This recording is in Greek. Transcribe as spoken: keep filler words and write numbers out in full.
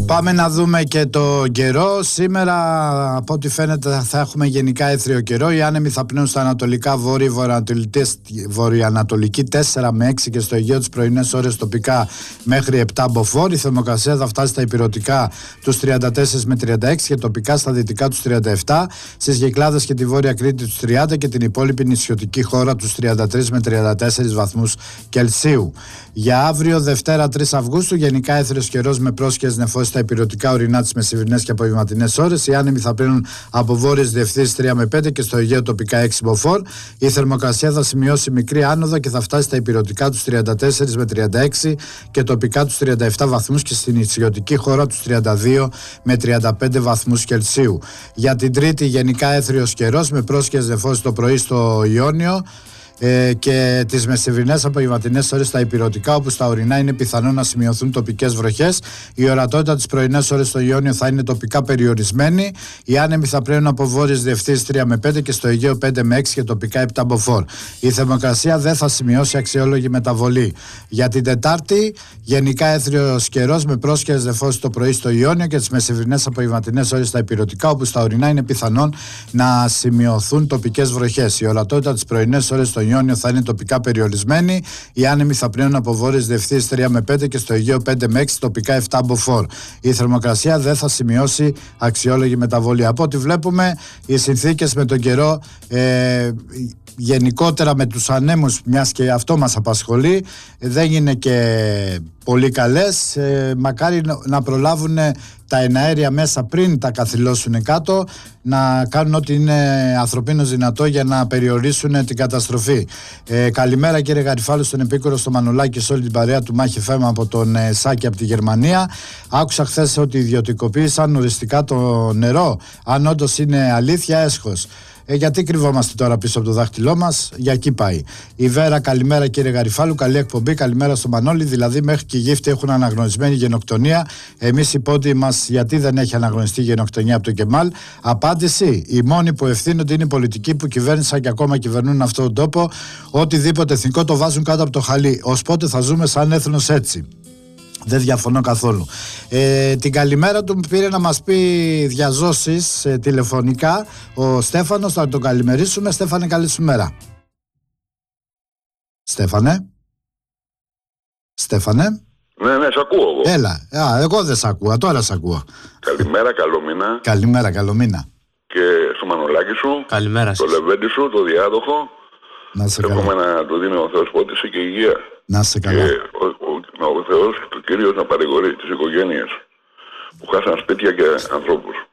Πάμε να δούμε και το καιρό. Σήμερα, από ό,τι φαίνεται, θα έχουμε γενικά έθριο καιρό. Οι άνεμοι θα πνέουν στα ανατολικά, βόρειο, βορειοανατολική τέσσερα με έξι και στο Αιγαίο τις πρωινές ώρες τοπικά μέχρι επτά μποφόρ. Η θερμοκρασία θα φτάσει στα ηπειρωτικά τους τριάντα τέσσερα με τριάντα έξι και τοπικά στα δυτικά τους τριάντα επτά. Στις Κυκλάδες και τη Βόρεια Κρήτη τους τριάντα και την υπόλοιπη νησιωτική χώρα τους τριάντα τρία με τριάντα τέσσερα βαθμούς Κελσίου. Για αύριο, Δευτέρα τρεις Αυγούστου, γενικά έθριος καιρός με πρόσχερες νεφώσεις στα ηπειρωτικά, ορεινά τις μεσημβρινές και απογευματινές ώρες. Οι άνεμοι θα πλύνουν από βόρειες διευθύνσεις τρία με πέντε και στο Αιγαίο τοπικά έξι μποφόρ. Η θερμοκρασία θα σημειώσει μικρή άνοδο και θα φτάσει στα ηπειρωτικά τους τριάντα τέσσερα με τριάντα έξι και τοπικά τους τριάντα επτά βαθμούς και στην νησιωτική χώρα τους τριάντα δύο με τριάντα πέντε βαθμούς Κελσίου. Για την Τρίτη, γενικά έθριος καιρός με πρόσχερες νεφώσεις το πρωί στο Ιόνιο Ε, και τις μεσημβρινές απογευματινές ώρες στα ηπειρωτικά, όπου στα ορεινά είναι πιθανό να σημειωθούν τοπικές βροχές. Η ορατότητα τις πρωινές ώρες στο Ιόνιο θα είναι τοπικά περιορισμένη. Οι άνεμοι θα πλέουν από βόρειες διευθύνσεις τρία με πέντε και στο Αιγαίο πέντε με έξι και τοπικά επτά μποφόρ. Η θερμοκρασία δεν θα σημειώσει αξιόλογη μεταβολή. Για την Τετάρτη, γενικά έθριος καιρός με πρόσχερες νεφώσεις το πρωί στο Ιόνιο και τις μεσημβρινές απογευματινές ώρες στα ηπειρωτικά, όπου στα ορεινά είναι πιθανόν να σημειωθούν τοπικές βροχές. Η ορατότητα τις πρωινές ώρες στο Ιόνιο θα είναι τοπικά περιορισμένη. Οι άνεμοι θα πνέουν από βόρειες διευθύνσεις τρία με πέντε και στο Αιγαίο πέντε με έξι, τοπικά επτά μποφόρ. Η θερμοκρασία δεν θα σημειώσει αξιόλογη μεταβολή. Από ό,τι βλέπουμε, οι συνθήκες με τον καιρό, ε, γενικότερα με τους ανέμους, μιας και αυτό μας απασχολεί, δεν είναι και πολύ καλές. Ε, μακάρι να προλάβουν τα εναέρια μέσα πριν τα καθυλώσουν κάτω, να κάνουν ό,τι είναι ανθρωπίνως δυνατό για να περιορίσουν την καταστροφή. Ε, καλημέρα κύριε Γαριφάλου, στον επίκορο, στο Μανολάκι και σε όλη την παρέα του Μάχη Φέμα από τον ε, Σάκη από τη Γερμανία. Άκουσα χθες ότι ιδιωτικοποίησαν οριστικά το νερό. Αν όντως είναι αλήθεια, έσχος. Ε, γιατί κρυβόμαστε τώρα πίσω από το δάχτυλό μας, για εκεί πάει. Η Βέρα, καλημέρα κύριε Γαριφάλου, καλή εκπομπή, καλημέρα στο Μανώλη. Δηλαδή, μέχρι και οι γύφτοι έχουν αναγνωρισμένη γενοκτονία. Εμείς οι πόντοι μας, γιατί δεν έχει αναγνωριστεί γενοκτονία από τον Κεμάλ? Απάντηση: οι μόνοι που ευθύνονται είναι οι πολιτικοί που κυβέρνησαν και ακόμα κυβερνούν αυτόν τον τόπο. Οτιδήποτε εθνικό το βάζουν κάτω από το χαλί. Ως πότε θα ζούμε σαν έθνος έτσι? Δεν διαφωνώ καθόλου. Ε, την καλημέρα του πήρε να μας πει διαζώσεις ε, τηλεφωνικά ο Στέφανος. Θα τον καλημερίσουμε. Στέφανε, καλή σου μέρα. Στέφανε. Στέφανε. Ναι, ναι, σ' ακούω εγώ. Έλα. Α, εγώ δεν σ' ακούω. Τώρα σ' ακούω. Καλημέρα, καλό μήνα. Καλημέρα, καλό μήνα. Και στο Μανολάκι σου. Καλημέρα σας. Το Λεβέντη σου, το διάδοχο. Να σε καλά. Εύχομαι να το δίνει ο Θεός πότιση και υγεία. Να σε καλά. Και ο, ο, ο Θεός, το Κύριος, να παρηγορεί τις οικογένειες που χάσαν σπίτια και ανθρώπους.